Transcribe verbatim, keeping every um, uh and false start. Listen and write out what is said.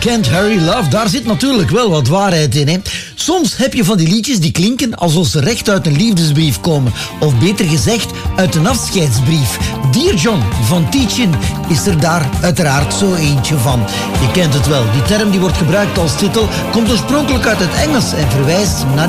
Can't Hurry Love, daar zit natuurlijk wel wat waarheid in. Hè? Soms heb je van die liedjes die klinken alsof ze recht uit een liefdesbrief komen. Of beter gezegd, uit een afscheidsbrief. Dear John van Teachin is er daar uiteraard zo eentje van. Je kent het wel, die term die wordt gebruikt als titel komt oorspronkelijk uit het Engels en verwijst naar